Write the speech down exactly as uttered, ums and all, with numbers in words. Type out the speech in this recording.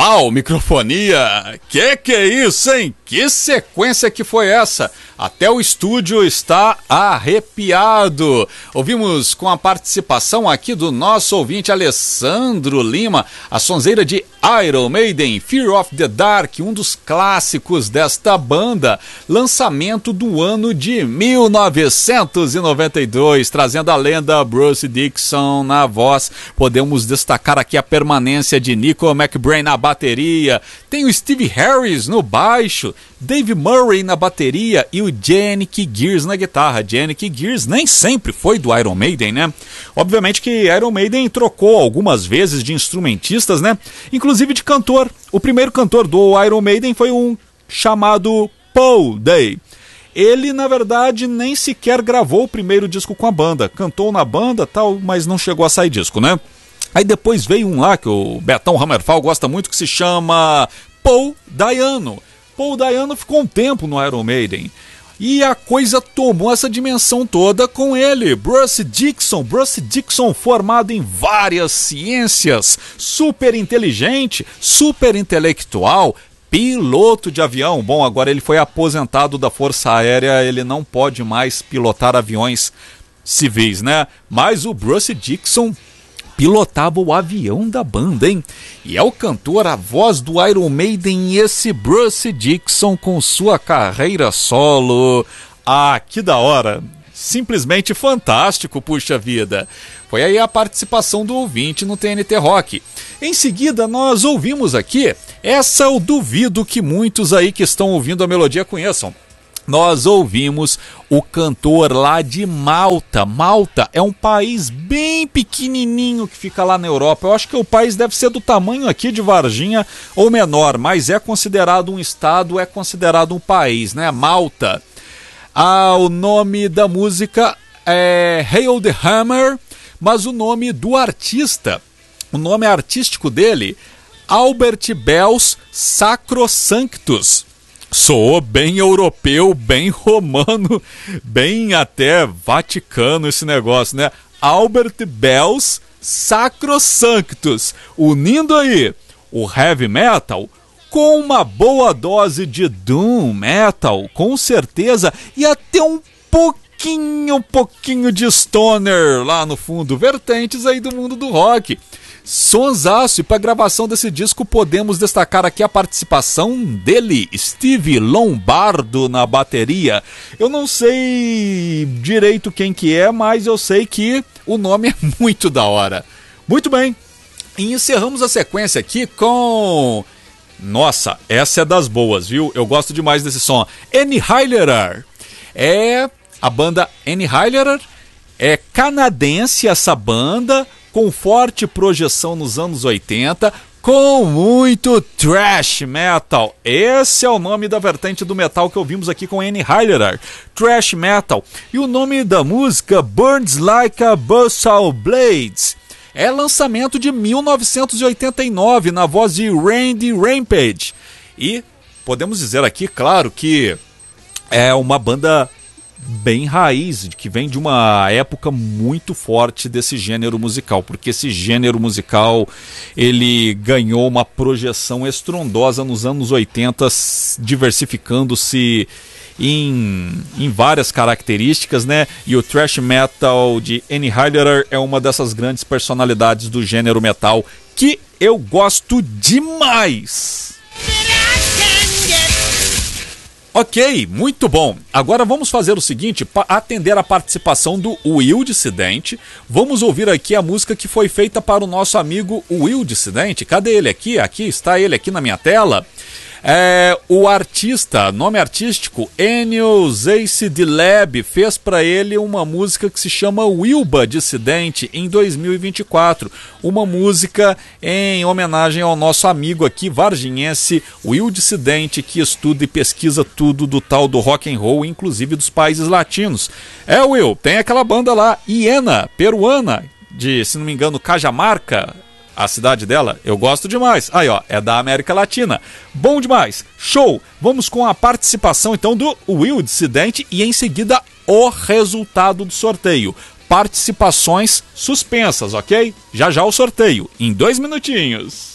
Uau, microfonia! Que que é isso, hein? Que sequência que foi essa? Até o estúdio está arrepiado. Ouvimos com a participação aqui do nosso ouvinte Alessandro Lima, a sonzeira de Iron Maiden, Fear of the Dark, um dos clássicos desta banda, lançamento do ano de mil novecentos e noventa e dois, trazendo a lenda Bruce Dickinson na voz. Podemos destacar aqui a permanência de Nico McBrain na bateria, tem o Steve Harris no baixo, Dave Murray na bateria e o Janick Gears na guitarra. Janick Gears nem sempre foi do Iron Maiden, né? Obviamente que Iron Maiden trocou algumas vezes de instrumentistas, né? Inclusive de cantor. O primeiro cantor do Iron Maiden foi um chamado Paul Day. Ele, na verdade, nem sequer gravou o primeiro disco com a banda. Cantou na banda, tal, mas não chegou a sair disco, né? Aí depois veio um lá que o Betão Hammerfall gosta muito, que se chama Paul Dayano. Paul Dayano ficou um tempo no Iron Maiden. E a coisa tomou essa dimensão toda com ele, Bruce Dickinson. Bruce Dickinson, formado em várias ciências, super inteligente, super intelectual, piloto de avião. Bom, agora ele foi aposentado da Força Aérea, ele não pode mais pilotar aviões civis, né? Mas o Bruce Dickinson pilotava o avião da banda, hein? E é o cantor, a voz do Iron Maiden, esse Bruce Dickinson com sua carreira solo. Ah, que da hora! Simplesmente fantástico, puxa vida! Foi aí a participação do ouvinte no T N T Rock. Em seguida, nós ouvimos aqui, essa eu duvido que muitos aí que estão ouvindo a melodia conheçam. Nós ouvimos o cantor lá de Malta. Malta é um país bem pequenininho que fica lá na Europa. Eu acho que o país deve ser do tamanho aqui de Varginha ou menor, mas é considerado um estado, é considerado um país, né? Malta. Ah, o nome da música é Hail the Hammer, mas o nome do artista, o nome artístico dele, Albert Bells Sacrosanctus. Soou bem europeu, bem romano, bem até vaticano esse negócio, né? Albert Bells Sacrosanctus, unindo aí o heavy metal com uma boa dose de doom metal, com certeza, e até um pouquinho, um pouquinho de stoner lá no fundo, vertentes aí do mundo do rock. Sonsaço, e para a gravação desse disco podemos destacar aqui a participação dele, Steve Lombardo na bateria. Eu não sei direito quem que é, mas eu sei que o nome é muito da hora. Muito bem, e encerramos a sequência aqui com... Nossa, essa é das boas, viu? Eu gosto demais desse som. Annihilator. É a banda Annihilator, é canadense essa banda, com forte projeção nos anos oitenta, com muito thrash metal. Esse é o nome da vertente do metal que ouvimos aqui com Annihilator, thrash metal. E o nome da música, Burns Like a Buzzsaw Blades, é lançamento de mil novecentos e oitenta e nove, na voz de Randy Rampage. E podemos dizer aqui, claro, que é uma banda bem raiz, que vem de uma época muito forte desse gênero musical, porque esse gênero musical ele ganhou uma projeção estrondosa nos anos oitenta, diversificando-se em, em várias características, né? E o thrash metal de Annihilator é uma dessas grandes personalidades do gênero metal que eu gosto demais. Ok, muito bom. Agora vamos fazer o seguinte, para atender a participação do Will Dissidente, vamos ouvir aqui a música que foi feita para o nosso amigo Will Dissidente. Cadê ele aqui? Aqui está ele aqui na minha tela. É, o artista, nome artístico, Ennio Zace Dilab, fez para ele uma música que se chama Wilba Dissidente em dois mil e vinte e quatro. Uma música em homenagem ao nosso amigo aqui varginhense, Will Dissidente, que estuda e pesquisa tudo do tal do rock and roll, inclusive dos países latinos. É, Will, tem aquela banda lá, Hiena, peruana, de, se não me engano, Cajamarca, a cidade dela, eu gosto demais. Aí, ó, é da América Latina. Bom demais. Show. Vamos com a participação, então, do Will Dissidente e, em seguida, o resultado do sorteio. Participações suspensas, ok? Já já o sorteio, em dois minutinhos.